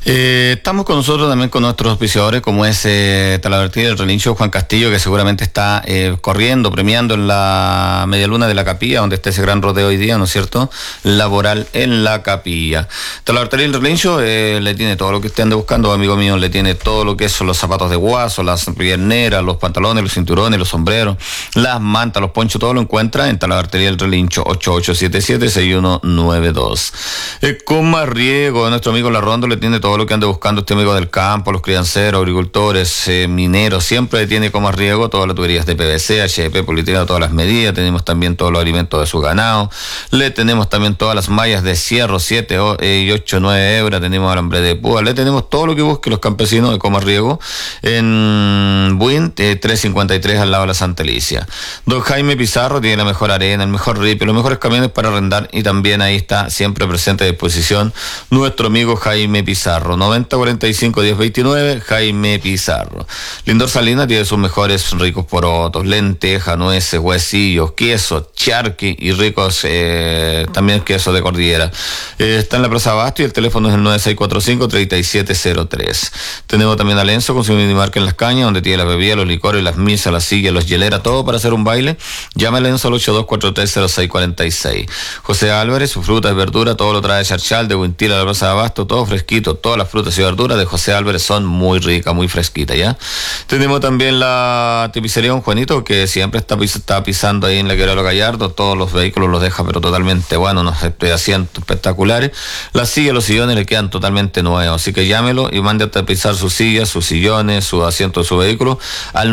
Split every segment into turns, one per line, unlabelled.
Estamos con nosotros también con nuestros auspiciadores, como es Talavertida del Relincho Juan Castillo, que seguramente está corriendo, premiando en la Medialuna de la Capilla, donde está ese gran rodeo hoy día, ¿no es cierto? Laboral en la Capilla. Talavertida del Relincho le tiene todo lo que usted ande buscando, amigo mío, le tiene todo lo que son los zapatos de guaso, las pierneras, los pantalones, los cinturones, los sombreros, las mantas, los ponchos, todo lo encuentra en Talavertida del Relincho, 8877-6192. Coma Riego, nuestro amigo La Rondo, le tiene todo lo que ande buscando este amigo del campo, los crianceros, agricultores, mineros, siempre tiene Coma Riego todas las tuberías de PVC, HDP, poliuretano, todas las medidas, tenemos también todos los alimentos de su ganado, le tenemos también todas las mallas de cierro, 7 y 8, 9 hebras, tenemos alambre de púa, le tenemos todo lo que busquen los campesinos de Coma Riego en Buin, 353 al lado de la Santa Alicia. Don Jaime Pizarro tiene la mejor arena, el mejor ripe, los mejores camiones para arrendar, y también ahí está siempre presente a disposición nuestro amigo Jaime Pizarro, 9045-1029, Jaime Pizarro. Lindor Salina tiene sus mejores ricos porotos, lentejas, nueces, huesillos, queso, charqui y ricos también queso de cordillera. Está en la Plaza Abasto y el teléfono es el 9645-3703. Tenemos también a Lenzo con su minimarca en Las Cañas, donde tiene las bebidas, los licores, las misas, las sillas, los hieleras, todo para hacer un baile. Llame a Lenzo al 82430646. José Álvarez, sus frutas y verduras, todo lo trae Charchal de Huintila a la Plaza de Abasto, todo fresquito, todas las frutas y verduras de José Álvarez son muy ricas, muy fresquitas, ¿ya? Tenemos también la tapicería Don Juanito, que siempre está pisando ahí en la Quebrada Gallardo, todos los vehículos los deja pero totalmente bueno, unos asientos espectaculares. Las sillas, los sillones le quedan totalmente nuevos, así que llámelo y mande a tapizar sus sillas, sus sillones, sus asientos de su vehículo al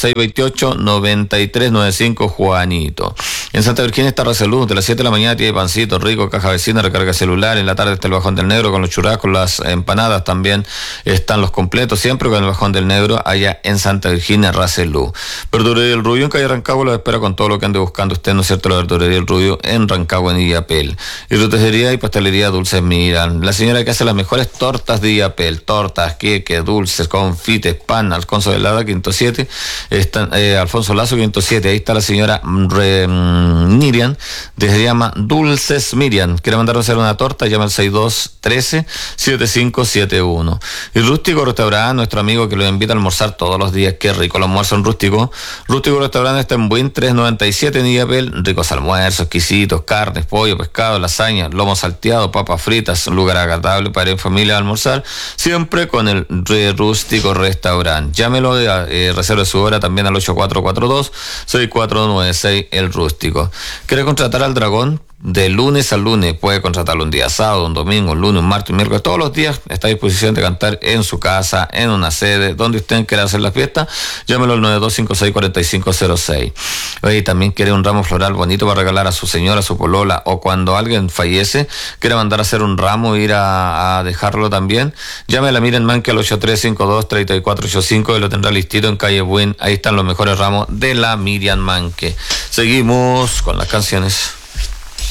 9628-9395 Juanito. En Santa Virginia está Raceluz, de las 7 de la mañana tiene pancito rico, caja vecina, recarga celular, en la tarde está el Bajón del Negro con los churrascos, las empanadas, también están los completos, siempre con el Bajón del Negro, allá en Santa Virginia, Raceluz. Verdurería El Rubio en calle Rancagua lo espera con todo lo que ande buscando usted, ¿no es cierto? La Verdurería El Rubio en Rancagua, en Illapel. Y rotería y pastelería Dulces Miran, la señora que hace las mejores tortas de Illapel, tortas, queques, dulces, confites, pan, Alfonso de Lada, Quinto 7, Alfonso Lazo, Quinto 7, ahí está la señora Miriam, se llama Dulces Miriam. Quiere mandar a hacer una torta, llama al 6213-7571. Y Rústico Restaurante, nuestro amigo que lo invita a almorzar todos los días, qué rico el almuerzo en Rústico. Rústico Restaurante está en Buin 397 en Illapel, ricos almuerzos, exquisitos, carnes, pollo, pescado, lasaña, lomo salteado, papas fritas, un lugar agradable para ir en familia a almorzar, siempre con el Rústico Restaurante. Llámelo, reserve su hora también al 8442-6496, el Rústico. ¿Quiere contratar al Dragón? De lunes a lunes, puede contratarlo un día sábado, un domingo, un lunes, un martes, un miércoles, todos los días está a disposición de cantar en su casa, en una sede, donde usted quiera hacer la fiesta. Llámelo al 9256-4506. Oye, también quiere un ramo floral bonito para regalar a su señora, a su polola, o cuando alguien fallece, quiere mandar a hacer un ramo, ir a dejarlo también. Llame a la Miriam Manque al 8352-3485 y lo tendrá listito en calle Buin. Ahí están los mejores ramos de la Miriam Manque. Seguimos con las canciones.